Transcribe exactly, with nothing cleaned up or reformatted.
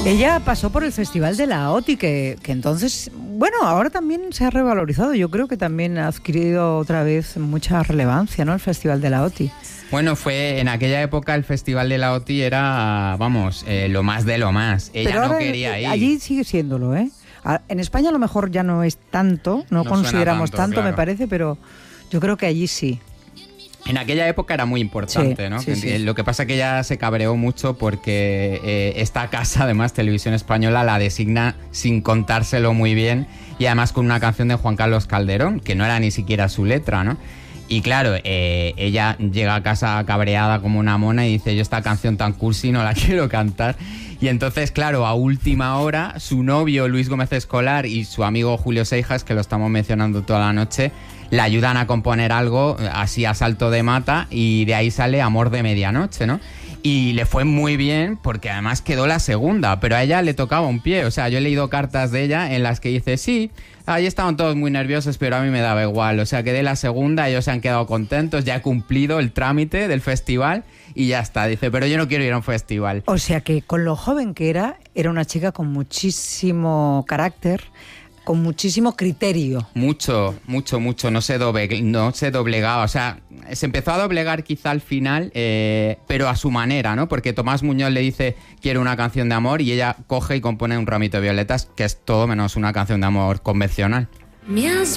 Ella pasó por el Festival de la O T I, que, que entonces, bueno, ahora también se ha revalorizado. Yo creo que también ha adquirido otra vez mucha relevancia, ¿no? El Festival de la O T I. Bueno, fue en aquella época el Festival de la O T I era, vamos, eh, lo más de lo más. Ella Pero no ahora, quería ir. Allí sigue siéndolo, ¿eh? En España a lo mejor ya no es tanto, no, No consideramos tanto, tanto, claro. me parece, pero yo creo que allí sí. En aquella época era muy importante, Sí, ¿no? sí, sí. Lo que pasa es que ella se cabreó mucho porque eh, esta casa, además, Televisión Española, la designa sin contárselo muy bien y además con una canción de Juan Carlos Calderón, que no era ni siquiera su letra, ¿no? Y claro, eh, ella llega a casa cabreada como una mona y dice, yo esta canción tan cursi no la quiero cantar. Y entonces, claro, a última hora, su novio Luis Gómez Escolar y su amigo Julio Seijas, que lo estamos mencionando toda la noche, le ayudan a componer algo así a salto de mata y de ahí sale Amor de Medianoche, ¿no? Y le fue muy bien porque además quedó la segunda, pero a ella le tocaba un pie. O sea, yo he leído cartas de ella en las que dice, sí, ahí estaban todos muy nerviosos, pero a mí me daba igual. O sea, quedé la segunda, ellos se han quedado contentos, ya he cumplido el trámite del festival y ya está. Dice, pero yo no quiero ir a un festival. O sea que con lo joven que era, era una chica con muchísimo carácter, con muchísimo criterio. Mucho, mucho, mucho. No se, doble, no se doblegaba. O sea, se empezó a doblegar quizá al final, eh, pero a su manera, ¿no? Porque Tomás Muñoz le dice, quiero una canción de amor, y ella coge y compone Un ramito de violetas, que es todo menos una canción de amor convencional.